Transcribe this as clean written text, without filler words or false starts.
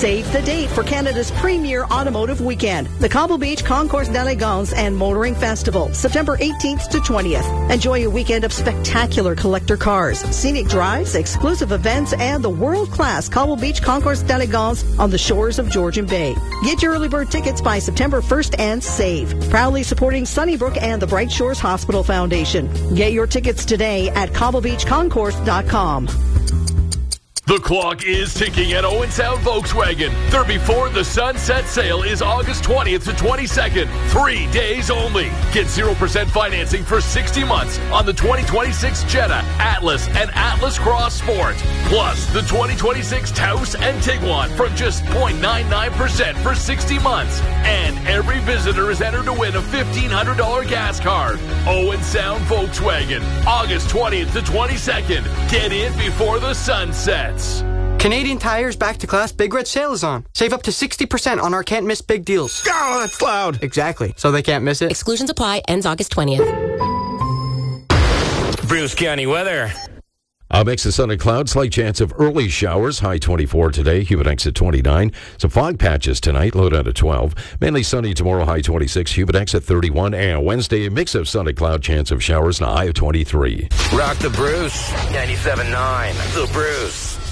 Save the date for Canada's premier automotive weekend, the Cobble Beach Concours d'Elegance and Motoring Festival, September 18th to 20th. Enjoy a weekend of spectacular collector cars, scenic drives, exclusive events, and the world-class Cobble Beach Concours d'Elegance on the shores of Georgian Bay. Get your early bird tickets by September 1st and save. Proudly supporting Sunnybrook and the Bright Shores Hospital Foundation. Get your tickets today at cobblebeachconcourse.com. The clock is ticking at Owen Sound Volkswagen. Their Before the Sunset sale is August 20th to 22nd. 3 days only. Get 0% financing for 60 months on the 2026 Jetta, Atlas, and Atlas Cross Sport. Plus, the 2026 Taos and Tiguan from just 0.99% for 60 months. And every visitor is entered to win a $1,500 gas card. Owen Sound Volkswagen. August 20th to 22nd. Get in before the sun sets. Canadian Tire's Back to Class Big Red Sale is on. Save up to 60% on our can't miss big deals. Oh, that's loud. Exactly. So they can't miss it. Exclusions apply. Ends August 20th. Bruce County weather. A mix of sun and clouds, slight chance of early showers, high 24 today, humid at 29. Some fog patches tonight, low down to 12. Mainly sunny tomorrow, high 26, humid at 31. And Wednesday, a mix of sun and cloud, chance of showers, and a high of 23. Rock the Bruce. 97.9. The Bruce.